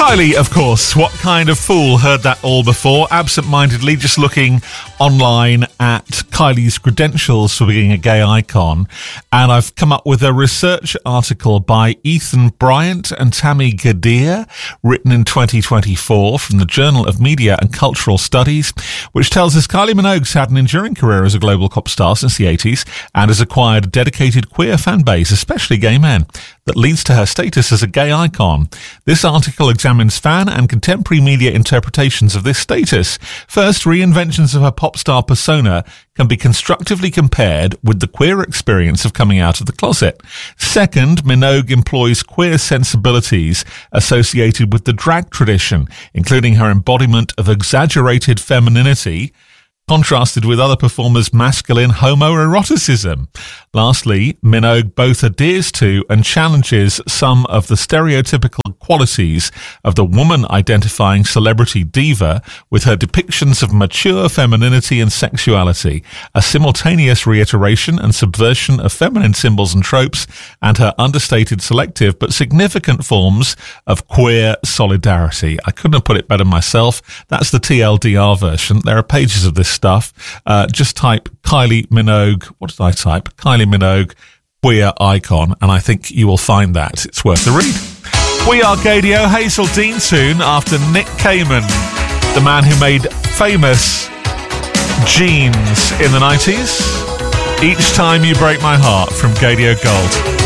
Kylie, of course. What kind of fool heard that all before? Absent-mindedly just looking online at Kylie's credentials for being a gay icon. And I've come up with a research article by Ethan Bryant and Tammy Gadir, written in 2024 from the Journal of Media and Cultural Studies, which tells us Kylie Minogue's had an enduring career as a global pop star since the 80s and has acquired a dedicated queer fan base, especially gay men, that leads to her status as a gay icon. This article examines fan and contemporary media interpretations of this status. First, reinventions of her pop star persona can be constructively compared with the queer experience of coming out of the closet. Second, Minogue employs queer sensibilities associated with the drag tradition, including her embodiment of exaggerated femininity, contrasted with other performers' masculine homoeroticism. Lastly, Minogue both adheres to and challenges some of the stereotypical qualities of the woman-identifying celebrity diva with her depictions of mature femininity and sexuality, a simultaneous reiteration and subversion of feminine symbols and tropes, and her understated, selective but significant forms of queer solidarity. I couldn't have put it better myself. That's the TLDR version. There are pages of this stuff. Just type Kylie Minogue. What did I type? Kylie Minogue, queer icon, and I think you will find that. It's worth a read. We are Gaydio. Hazel Dean soon, after Nick Kamen, the man who made famous jeans in the 90s. Each Time You Break My Heart from Gaydio Gold.